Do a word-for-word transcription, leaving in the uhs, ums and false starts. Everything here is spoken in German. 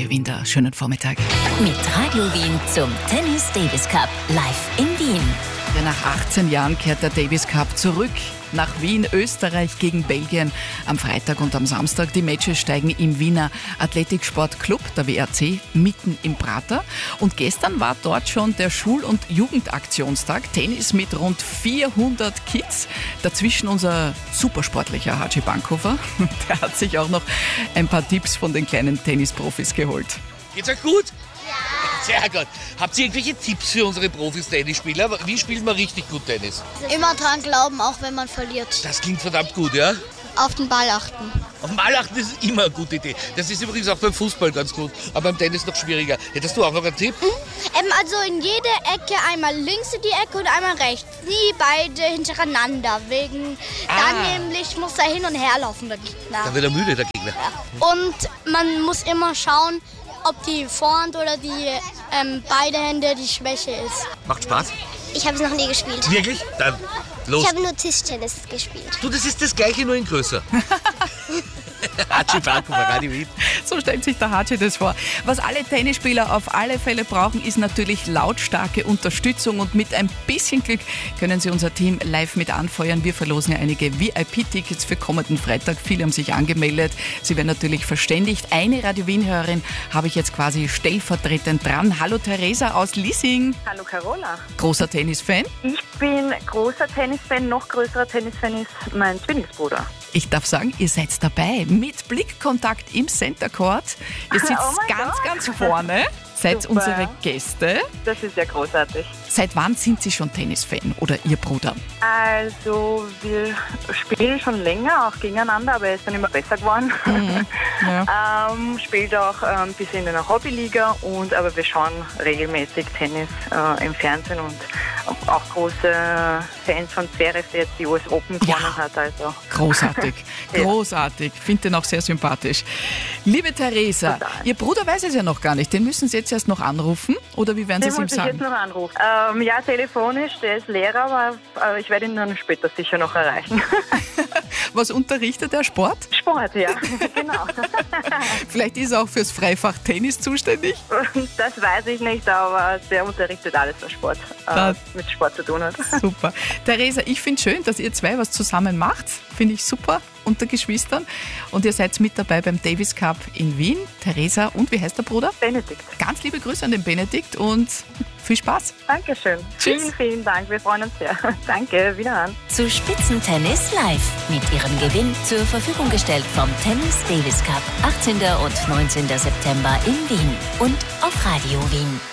Radio Wien da. Schönen Vormittag. Mit Radio Wien zum Tennis Davis Cup live in Wien. Ja, nach achtzehn Jahren kehrt der Davis Cup zurück nach Wien, Österreich gegen Belgien. Am Freitag und am Samstag. Die Matches steigen im Wiener Athletiksportclub, der W A C, mitten im Prater. Und gestern war dort schon der Schul- und Jugendaktionstag. Tennis mit rund vierhundert Kids. Dazwischen unser supersportlicher Haji Bankhofer. Der hat sich auch noch ein paar Tipps von den kleinen Tennisprofis geholt. Geht's euch gut? Sehr gut. Habt ihr irgendwelche Tipps für unsere Profis-Tennisspieler? Wie spielt man richtig gut Tennis? Immer dran glauben, auch wenn man verliert. Das klingt verdammt gut, ja? Auf den Ball achten. Auf den Ball achten ist immer eine gute Idee. Das ist übrigens auch beim Fußball ganz gut, aber beim Tennis noch schwieriger. Hättest du auch noch einen Tipp? Mhm. Ähm, also in jede Ecke einmal links in die Ecke und einmal rechts. Nie beide hintereinander. Wegen Ah. dann nämlich muss er hin und her laufen, der Gegner. Dann wird er müde, der Gegner. Ja. Und man muss immer schauen, ob die Vorhand oder die ähm, beide Hände die Schwäche ist. Macht Spaß? Ich habe es noch nie gespielt. Wirklich? Dann los. Ich habe nur Tischtennis gespielt. Du, das ist das Gleiche, nur in größer. Haji Bankhofer, Radio Wien. So stellt sich der Haji das vor. Was alle Tennisspieler auf alle Fälle brauchen, ist natürlich lautstarke Unterstützung. Und mit ein bisschen Glück können Sie unser Team live mit anfeuern. Wir verlosen ja einige V I P-Tickets für kommenden Freitag. Viele haben sich angemeldet. Sie werden natürlich verständigt. Eine Radio Wien-Hörerin habe ich jetzt quasi stellvertretend dran. Hallo Theresa aus Lissing. Hallo Carola. Großer Tennisfan? Ich bin großer Tennisfan. Noch größerer Tennisfan ist mein Zwillingsbruder. Ich darf sagen, ihr seid dabei mit Blickkontakt im Center Court. Ihr sitzt Oh mein ganz, Gott. ganz vorne, seid Super. unsere Gäste. Das ist ja großartig. Seit wann sind Sie schon Tennisfan oder Ihr Bruder? Also wir spielen schon länger auch gegeneinander, aber er ist dann immer besser geworden. Mhm. Ja. ähm, spielt auch ein ähm, bisschen in der Hobbyliga, und aber wir schauen regelmäßig Tennis äh, im Fernsehen und auch große Fans von Zverev, der jetzt die U S Open gewonnen Ja. hat. Also. Großartig, Ja. großartig. Finde den auch sehr sympathisch. Liebe Theresa, Total. Ihr Bruder weiß es ja noch gar nicht. Den müssen Sie jetzt erst noch anrufen oder wie werden Sie Den es ihm muss ich jetzt sagen? noch anrufen. Ähm, ja, telefonisch, der ist Lehrer, aber äh, ich werde ihn dann später sicher noch erreichen. Was unterrichtet der Sport? Sport, ja, genau. Vielleicht ist er auch fürs Freifach Tennis zuständig? Das weiß ich nicht, aber der unterrichtet alles, was Sport äh, Das- mit Sport zu tun hat. Super. Theresa, ich finde schön, dass ihr zwei was zusammen macht. Finde ich super unter Geschwistern. Und ihr seid mit dabei beim Davis Cup in Wien. Theresa und wie heißt der Bruder? Benedikt. Ganz liebe Grüße an den Benedikt und viel Spaß. Dankeschön. Tschüss. Vielen, vielen Dank. Wir freuen uns sehr. Danke, wiederhören. Zu Spitzentennis live mit ihrem Gewinn zur Verfügung gestellt vom Tennis Davis Cup achtzehnten und neunzehnten September in Wien und auf Radio Wien.